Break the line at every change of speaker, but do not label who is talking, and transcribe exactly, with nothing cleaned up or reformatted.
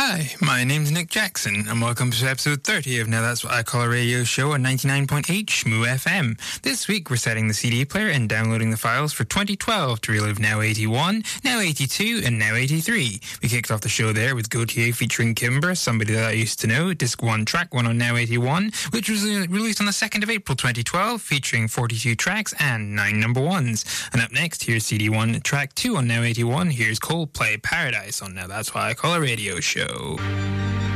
Hi, my name's Nick Jackson, and welcome to episode thirty of Now That's What I Call a Radio Show on ninety-nine point eight Shmoo F M. This week we're setting the C D player and downloading the files for twenty twelve to relive Now eighty-one, Now eighty-two, and Now eighty-three. We kicked off the show there with Gautier featuring Kimber, Somebody That I Used to Know, Disc one, Track one on Now eighty-one, which was uh, released on the second of April twenty twelve, featuring forty-two tracks and nine number ones. And up next, here's C D one, Track two on Now eighty-one. Here's Coldplay, Paradise on Now That's What I Call a Radio Show.